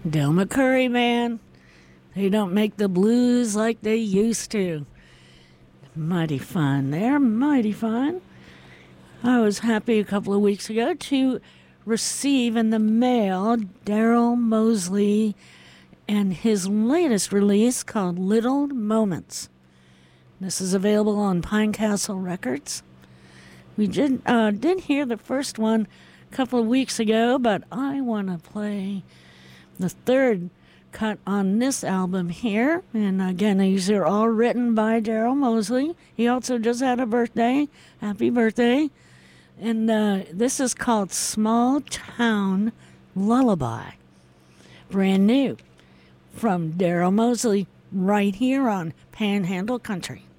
Del McCurry, man. They don't make the blues like they used to. Mighty fun. They're mighty fun. I was happy a couple of weeks ago to receive in the mail Daryl Mosley and his latest release called Little Moments. This is available on Pinecastle Records. We did hear the first one a couple of weeks ago, but I want to play the third cut on this album here. And again, these are all written by Daryl Mosley. He also just had a birthday. Happy birthday. And this is called Small Town Lullaby. Brand new from Daryl Mosley right here on Panhandle Country.